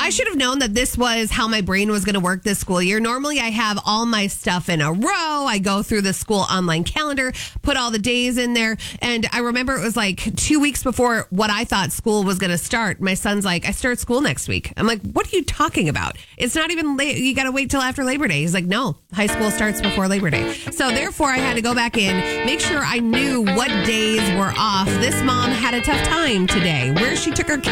I should have known that this was how my brain was going to work this school year. Normally, I have all my stuff in a row. I go through the school online calendar, put all the days in there. And I remember it was like 2 weeks before what I thought school was going to start. My son's like, I start school next week. I'm like, what are you talking about? It's not even late. You got to wait till after Labor Day. He's like, no, high school starts before Labor Day. So therefore, I had to go back in, make sure I knew what days were off. This mom had a tough time today. Where she took her